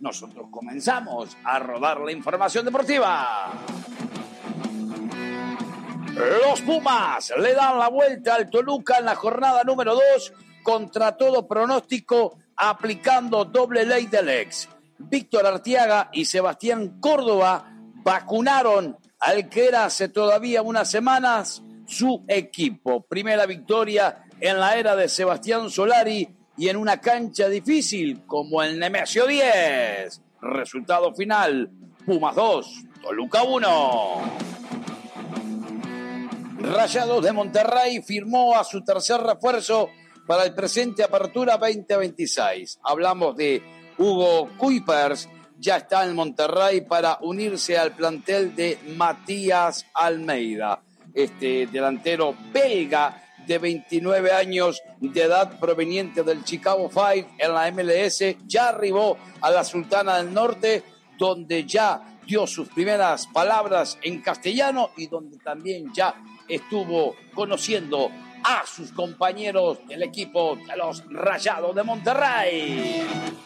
nosotros comenzamos a rodar la información deportiva. Los Pumas le dan la vuelta al Toluca en la jornada número 2 contra todo pronóstico, aplicando doble ley del ex. Víctor Arteaga y Sebastián Córdoba vacunaron al que era hace todavía unas semanas su equipo. Primera victoria en la era de Sebastián Solari y en una cancha difícil como el Nemesio 10. Resultado final, Pumas 2, Toluca 1. Rayados de Monterrey firmó a su tercer refuerzo para el presente Apertura 2026. Hablamos de Hugo Kuipers, ya está en Monterrey para unirse al plantel de Matías Almeida. Este delantero belga de 29 años de edad proveniente del Chicago Fire en la MLS ya arribó a la Sultana del Norte, donde ya dio sus primeras palabras en castellano y donde también ya estuvo conociendo a sus compañeros del equipo de los Rayados de Monterrey.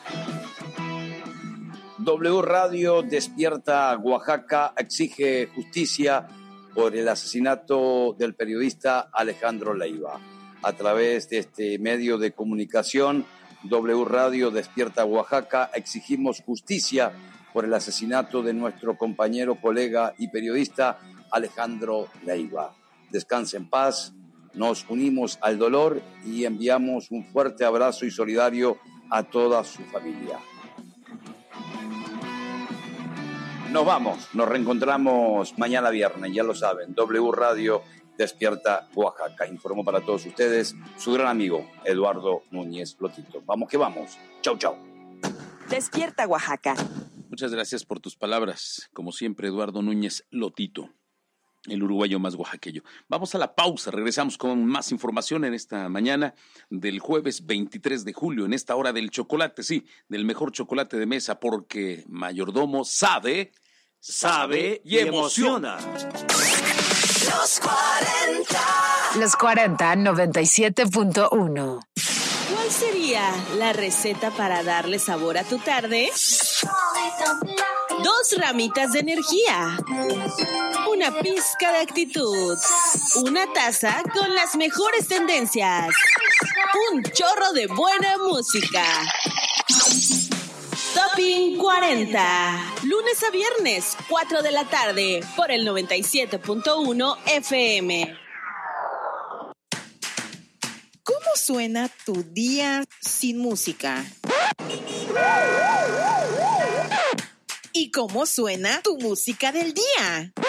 W Radio Despierta Oaxaca exige justicia por el asesinato del periodista Alejandro Leiva. A través de este medio de comunicación, W Radio Despierta Oaxaca, exigimos justicia por el asesinato de nuestro compañero, colega y periodista Alejandro Leiva. Descanse en paz, nos unimos al dolor y enviamos un fuerte abrazo y solidario a toda su familia. Nos vamos, nos reencontramos mañana viernes, ya lo saben, W Radio Despierta Oaxaca. Informó para todos ustedes su gran amigo Eduardo Núñez Lotito. Vamos que vamos. Chau, chau. Despierta Oaxaca. Muchas gracias por tus palabras. Como siempre, Eduardo Núñez Lotito, el uruguayo más oaxaqueño. Vamos a la pausa, regresamos con más información en esta mañana del jueves 23 de julio, en esta hora del chocolate, sí, del mejor chocolate de mesa, porque Mayordomo sabe y emociona. Los 40. Los 40, 97.1. ¿Cuál sería la receta para darle sabor a tu tarde? 2 ramitas de energía, una pizca de actitud, una taza con las mejores tendencias, un chorro de buena música. Topping 40, lunes a viernes, 4 de la tarde, por el 97.1 FM. ¿Cómo suena tu día sin música? ¿Y cómo suena tu música del día?